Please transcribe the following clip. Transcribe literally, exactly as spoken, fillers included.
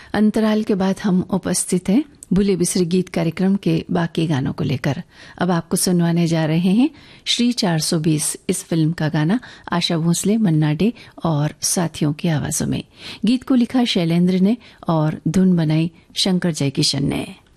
अंतराल के बाद हम उपस्थित हैं भूले बिसरे गीत कार्यक्रम के बाकी गानों को लेकर। अब आपको सुनवाने जा रहे हैं श्री चार सौ बीस इस फिल्म का गाना आशा भोसले, मन्ना डे और साथियों की आवाजों में। गीत को लिखा शैलेंद्र ने और धुन बनाई शंकर जयकिशन ने।